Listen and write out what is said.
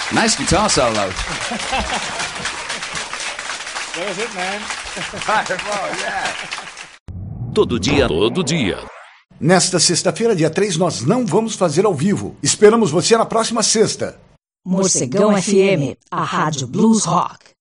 Nice guitar solo. That was it, man. Todo dia. Nesta sexta-feira, dia 3, nós não vamos fazer ao vivo. Esperamos você na próxima sexta. Morcegão FM, a rádio Blues Rock.